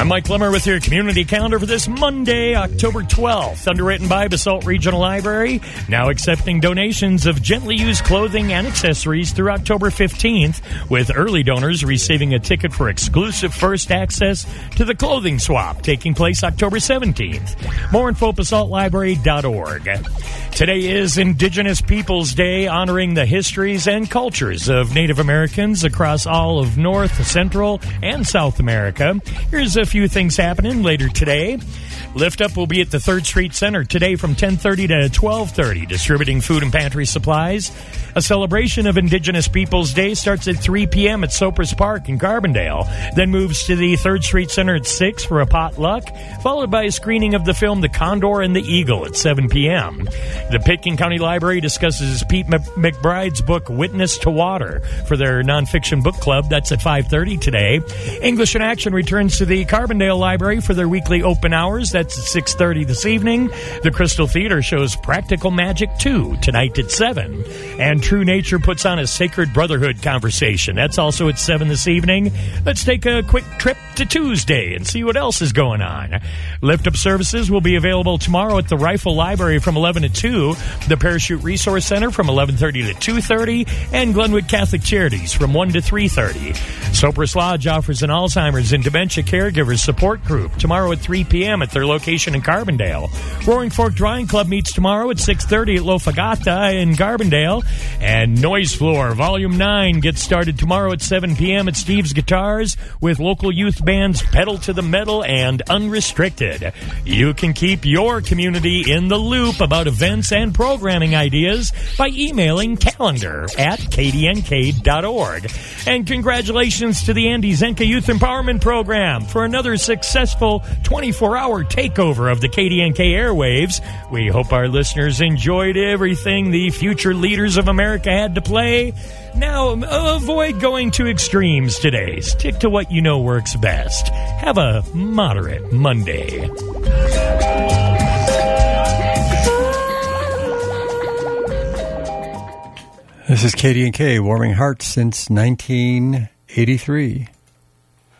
I'm Mike Limmer with your community calendar for this Monday, October 12th. Underwritten by Basalt Regional Library. Now accepting donations of gently used clothing and accessories through October 15th, with early donors receiving a ticket for exclusive first access to the clothing swap taking place October 17th. More info, basaltlibrary.org. Today is Indigenous Peoples Day, honoring the histories and cultures of Native Americans across all of North, Central, and South America. Here's a few things happening later today. Lift Up will be at the 3rd Street Center today from 10:30 to 12:30, distributing food and pantry supplies. A celebration of Indigenous Peoples Day starts at 3 p.m. at Sopris Park in Carbondale, then moves to the 3rd Street Center at 6 for a potluck, followed by a screening of the film The Condor and the Eagle at 7 p.m. The Pitkin County Library discusses Pete McBride's book Witness to Water for their nonfiction book club. That's at 5:30 today. English in Action returns to the Carbondale Library for their weekly open hours. That's at 6:30 this evening. The Crystal Theater shows Practical Magic 2 tonight at 7. And True Nature puts on a Sacred Brotherhood conversation. That's also at 7 this evening. Let's take a quick trip to Tuesday and see what else is going on. Lift Up services will be available tomorrow at the Rifle Library from 11 to 2, the Parachute Resource Center from 11:30 to 2:30, and Glenwood Catholic Charities from 1 to 3:30. Sopris Lodge offers an Alzheimer's and dementia caregivers support group tomorrow at 3 p.m. at their location in Carbondale. Roaring Fork Drawing Club meets tomorrow at 6:30 at Lofagata in Carbondale. And Noise Floor Volume 9 gets started tomorrow at 7 p.m. at Steve's Guitars with local youth bands Pedal to the Metal and Unrestricted. You can keep your community in the loop about events and programming ideas by emailing calendar@kdnk.org. And congratulations to the Andy Zenka Youth Empowerment Program for another successful 24-hour takeover of the KDNK airwaves. We hope our listeners enjoyed everything the future leaders of America had to play. Now, avoid going to extremes today. Stick to what you know works best. Have a moderate Monday. This is KDNK, warming hearts since 1983.